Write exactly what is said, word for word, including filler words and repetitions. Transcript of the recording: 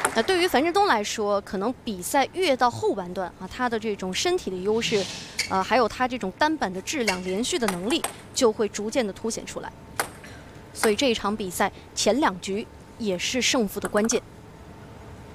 那对于樊振东来说，可能比赛越到后半段啊，他的这种身体的优势，呃，还有他这种单板的质量、连续的能力，就会逐渐的凸显出来。所以这一场比赛前两局也是胜负的关键。